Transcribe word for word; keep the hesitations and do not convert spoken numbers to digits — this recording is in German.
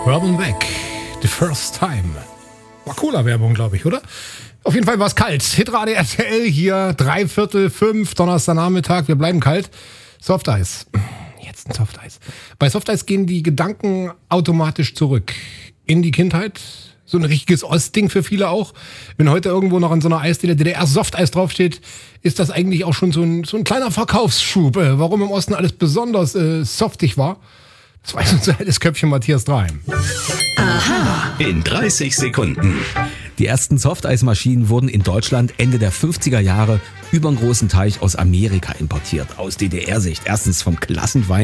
Robin Beck, The First Time. War Cola-Werbung, glaube ich, oder? Auf jeden Fall war es kalt. Hitradio R T L hier, drei Viertel fünf, Donnerstagnachmittag. Wir bleiben kalt. Softeis. Jetzt ein Softeis. Bei Softeis gehen die Gedanken automatisch zurück. In die Kindheit. So ein richtiges Ostding für viele auch. Wenn heute irgendwo noch an so einer Eisdiele D D R Softeis draufsteht, ist das eigentlich auch schon so ein, so ein kleiner Verkaufsschub. Äh, warum im Osten alles besonders äh, softig war, das weiß unser helles Köpfchen Matthias Draheim. Aha. In dreißig Sekunden. Die ersten Softeismaschinen wurden in Deutschland Ende der fünfziger Jahre über einen großen Teich aus Amerika importiert. Aus D D R-Sicht. Erstens vom Klassenwein